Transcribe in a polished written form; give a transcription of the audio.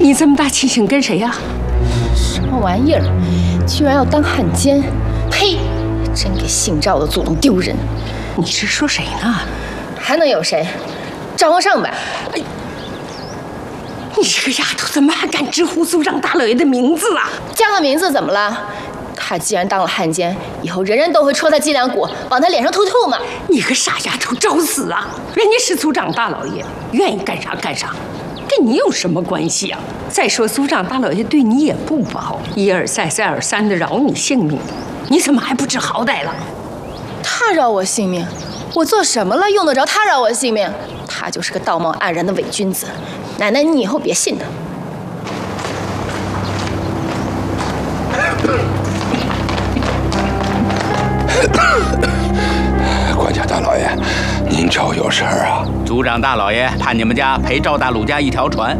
你这么大气性跟谁呀？ 什么玩意儿？居然要当汉奸！呸！真给姓赵的祖宗丢人！ 你是说谁呢？ 还能有谁？赵皇上呗！ 哎，你这个丫头怎么还敢直呼族长大老爷的名字啊？ 叫他名字怎么了？他既然当了汉奸，以后人人都会戳他脊梁骨，往他脸上吐唾沫。 你个傻丫头，找死啊！人家是族长大老爷，愿意干啥干啥，跟你有什么关系啊？再说族长大老爷对你也不薄，一而再再而三的饶你性命，你怎么还不知好歹了？ 他饶我性命，我做什么了？用得着他饶我性命？他就是个道貌岸然的伪君子。奶奶，你以后别信他。 管家大老爷，您找有事儿啊？ 族长大老爷盼你们家陪赵大鲁家一条船，